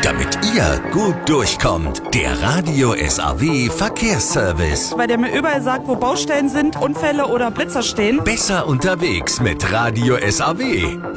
damit ihr gut durchkommt. Der Radio SAW Verkehrsservice. Weil der mir überall sagt, wo Baustellen sind, Unfälle oder Blitzer stehen. Besser unterwegs mit Radio SAW.